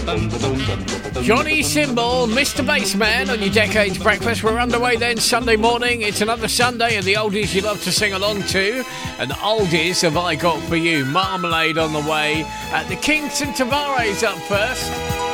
Johnny Symbol, Mr. Bassman on your Decades Breakfast. We're underway then Sunday morning. It's another Sunday of the oldies you love to sing along to. And oldies have I got for you. Marmalade on the way. The Kingston Tavares up first.